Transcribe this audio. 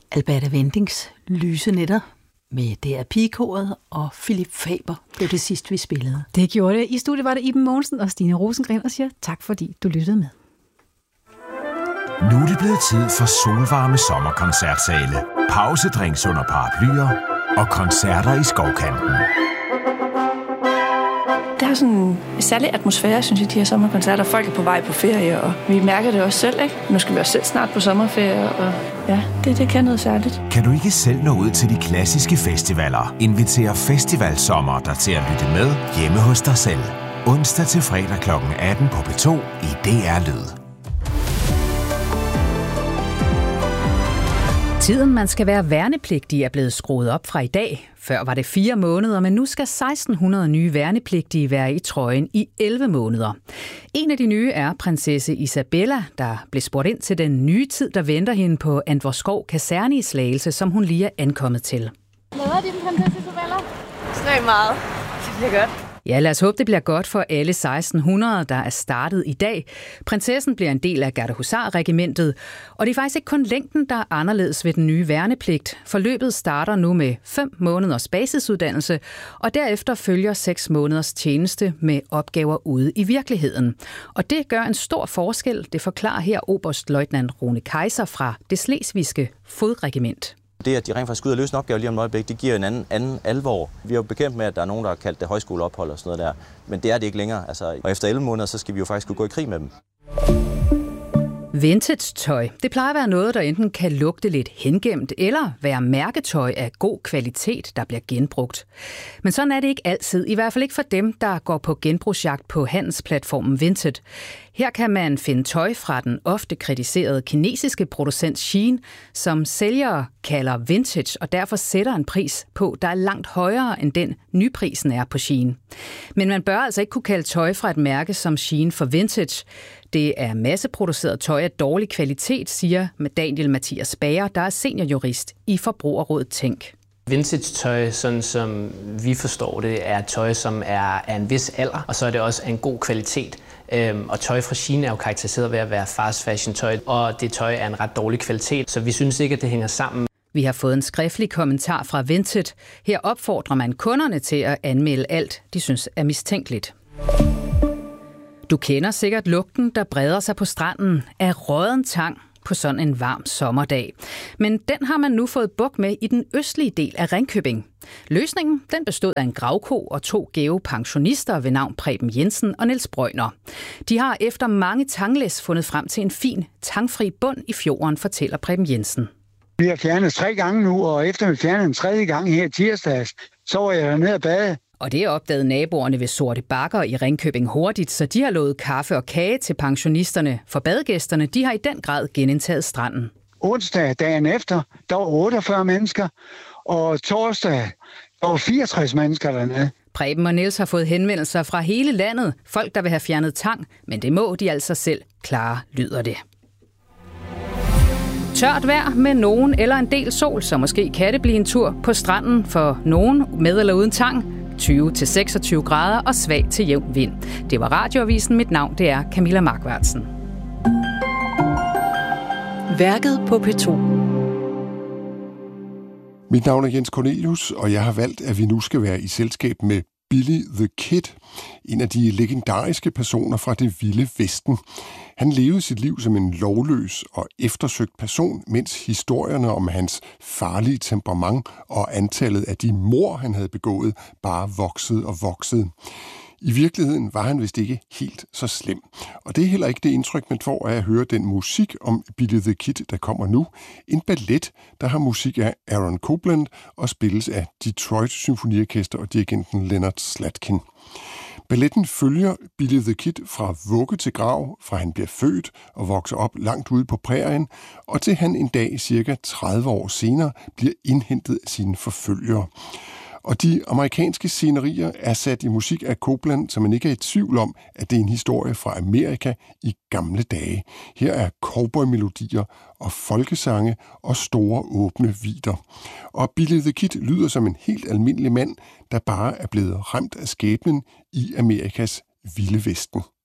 Alberte Wendings Lyse Nætter med DR Pigekoret, og Philip Faber blev det sidste, vi spillede. Det gjorde det. I studiet var det Iben Mogensen og Stine Rosengren, og siger tak, fordi du lyttede med. Nu er det blevet tid for solvarme sommerkoncertsale, pausedrinks under paraplyer og koncerter i skovkanten. Det har sådan en særlig atmosfære, synes jeg, de her sommerkoncerter. Folk er på vej på ferie, og vi mærker det også selv, ikke? Nu skal vi også selv snart på sommerferie, og ja, det kan noget særligt. Kan du ikke selv nå ud til de klassiske festivaler? Inviter Festivalsommer dig til at lytte med hjemme hos dig selv. Onsdag til fredag kl. 18 på P2 i DR Lyd. Tiden, man skal være værnepligtig, er blevet skruet op fra i dag. Før var det 4 måneder, men nu skal 1600 nye værnepligtige være i trøjen i 11 måneder. En af de nye er prinsesse Isabella, der blev spurgt ind til den nye tid, der venter hende på Antvorskov Kaserne i Slagelse, som hun lige er ankommet til. Laver din prinsesse Isabella? Ekstremt meget. Det bliver godt. Ja, lad os håbe, det bliver godt for alle 1600, der er startet i dag. Prinsessen bliver en del af Gardehusarregimentet, og det er faktisk ikke kun længden, der er anderledes ved den nye værnepligt. Forløbet starter nu med 5 måneders basisuddannelse, og derefter følger 6 måneders tjeneste med opgaver ude i virkeligheden. Og det gør en stor forskel, det forklarer her oberstløjtnant Rune Kaiser fra det slesvigske fodregiment. Det, at de rent faktisk skal ud og løse en opgave lige om et øjeblik, det giver en anden alvor. Vi er jo bekendt med, at der er nogen, der har kaldt det højskoleophold og sådan noget der, men det er det ikke længere. Og efter 11 måneder, så skal vi jo faktisk kunne gå i krig med dem. Vintage-tøj. Det plejer at være noget, der enten kan lugte lidt hengemt, eller være mærketøj af god kvalitet, der bliver genbrugt. Men sådan er det ikke altid, i hvert fald ikke for dem, der går på genbrugsjagt på handelsplatformen Vinted. Her kan man finde tøj fra den ofte kritiserede kinesiske producent Shein, som sælgere kalder vintage, og derfor sætter en pris på, der er langt højere end den nyprisen er på Shein. Men man bør altså ikke kunne kalde tøj fra et mærke som Shein for vintage. Det er masseproduceret tøj af dårlig kvalitet, siger Daniel Mathias Bager, der er seniorjurist i Forbrugerrådet Tænk. Vintage-tøj, sådan som vi forstår det, er tøj, som er af en vis alder, og så er det også af en god kvalitet. Og tøj fra Shein er jo karakteriseret ved at være fast fashion tøj, og det tøj er en ret dårlig kvalitet, så vi synes ikke, at det hænger sammen. Vi har fået en skriftlig kommentar fra Vinted. Her opfordrer man kunderne til at anmelde alt, de synes er mistænkeligt. Du kender sikkert lugten, der breder sig på stranden af rådden tang på sådan en varm sommerdag. Men den har man nu fået bugt med i den østlige del af Ringkøbing. Løsningen den bestod af en gravko og 2 gæve pensionister ved navn Preben Jensen og Niels Brøgner. De har efter mange tanglæs fundet frem til en fin, tangfri bund i fjorden, fortæller Preben Jensen. Vi har fjernet 3 gange nu, og efter vi fjernede en 3. gang her tirsdags, så var jeg dernede og bade. Og det opdagede naboerne ved Sorte Bakker i Ringkøbing hurtigt, så de har lovet kaffe og kage til pensionisterne. For badegæsterne, de har i den grad genindtaget stranden. Onsdag dagen efter, der var 48 mennesker, og torsdag, der var 64 mennesker dernede. Preben og Niels har fået henvendelser fra hele landet. Folk, der vil have fjernet tang, men det må de altså selv klare, lyder det. Tørt vejr med nogen eller en del sol, så måske kan det blive en tur på stranden for nogen med eller uden tang. 20-26 grader og svag til jævn vind. Det var Radioavisen. Mit navn det er Camilla Markvartsen. Værket på P2. Mit navn er Jens Cornelius, og jeg har valgt, at vi nu skal være i selskab med Billy the Kid, en af de legendariske personer fra det vilde vesten. Han levede sit liv som en lovløs og eftersøgt person, mens historierne om hans farlige temperament og antallet af de mord, han havde begået, bare voksede og voksede. I virkeligheden var han vist ikke helt så slem. Og det er heller ikke det indtryk, man får af at høre den musik om Billy the Kid, der kommer nu. En ballet, der har musik af Aaron Copland og spilles af Detroit Symfoniorkester og dirigenten Leonard Slatkin. Balletten følger Billy the Kid fra vugge til grav, fra han bliver født og vokser op langt ude på prærien, og til han en dag cirka 30 år senere bliver indhentet af sine forfølgere. Og de amerikanske scenerier er sat i musik af Copland, så man ikke er i tvivl om, at det er en historie fra Amerika i gamle dage. Her er cowboymelodier og folkesange og store åbne vidder. Og Billy the Kid lyder som en helt almindelig mand, der bare er blevet ramt af skæbnen i Amerikas vilde vesten.